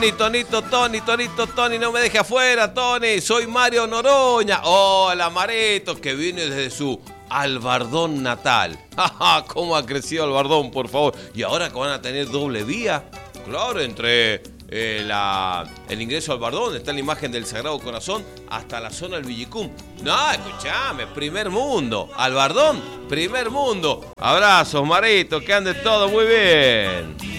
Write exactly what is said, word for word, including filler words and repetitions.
Tony, Tonito, Tony, Tonito, Tony, no me deje afuera, Tony. Soy Mario Noroña. Hola, Mareto, que viene desde su Albardón natal. ¿Cómo ha crecido Albardón, por favor? Y ahora que van a tener doble vía, claro, entre eh, la, el ingreso al Albardón, está la imagen del Sagrado Corazón, hasta la zona del Villicum. No, escuchame, primer mundo. Albardón, primer mundo. Abrazos, Marito, que ande todo muy bien.